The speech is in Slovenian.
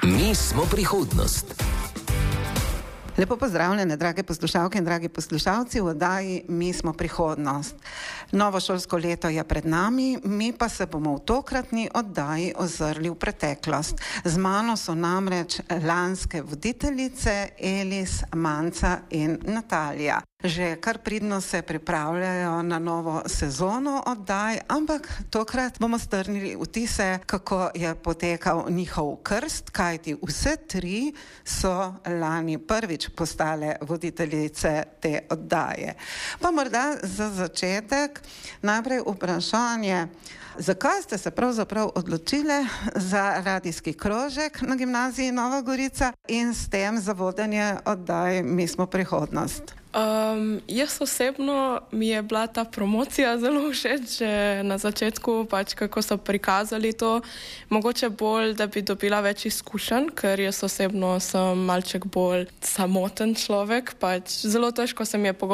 Mi smo prihodnost. Lepo pozdravljene, drage poslušalke in dragi poslušalci v oddaji Mi smo prihodnost. Novo šolsko leto je pred nami, mi pa se bomo v tokratni oddaji ozrli v preteklost. Z mano so namreč lanske voditeljice Elis, Manca in Natalija. Že kar pridno se pripravljajo na novo sezono oddaj, ampak tokrat bomo strnili vtise, kako je potekal njihov krst, kajti vse tri so lani prvič postale voditeljice te oddaje. Pa morda za začetek najprej vprašanje, zakaj ste se pravzaprav odločile za radijski krožek na gimnaziji Nova Gorica in s tem za vodenje oddaj Mi smo prihodnost? Jaz osebno mi je bila ta promocija zelo všeč, že na začetku, kako so prikazali to, mogoče bolj, da bi dobila več izkušenj, ker jaz osebno sem malček bolj samoten človek, zelo težko se mi je